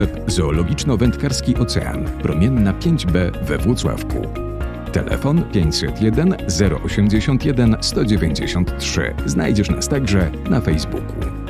Zoologiczno-Wędkarski Ocean, Promienna 5B we Włocławku. Telefon 501 081 193. Znajdziesz nas także na Facebooku.